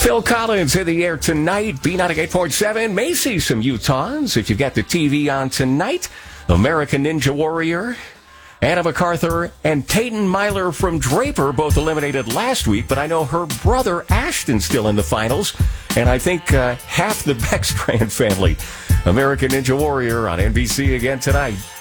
Phil Collins in the air tonight. B98.7 may see some Utahns if you've got the TV on tonight. American Ninja Warrior, Anna MacArthur, and Tayton Myler from Draper both eliminated last week, but I know her brother Ashton's still in the finals, and I think half the Beckstrand family. American Ninja Warrior on NBC again tonight.